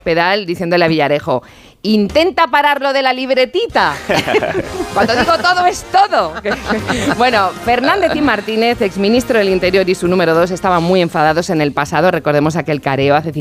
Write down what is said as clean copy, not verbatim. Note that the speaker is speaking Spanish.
Pedal diciéndole a Villarejo: intenta pararlo de la libretita. Cuando digo todo es todo. Bueno, Fernández y Martínez, exministro del Interior y su número 2, estaban muy enfadados en el pasado. Recordemos aquel careo hace